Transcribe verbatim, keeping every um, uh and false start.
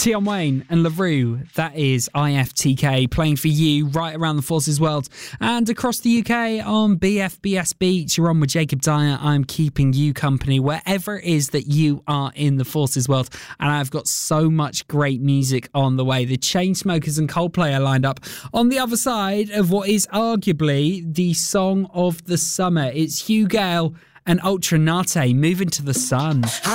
Tion Wayne and LaRue, that is I F T K, playing for you right around the Forces world and across the U K on B F B S Beats. You're on with Jacob Dyer. I'm keeping you company wherever it is that you are in the Forces world, and I've got so much great music on the way. The Chainsmokers and Coldplay are lined up on the other side of what is arguably the song of the summer. It's Hugh Gale and Ultra Nate, Moving to the Sun.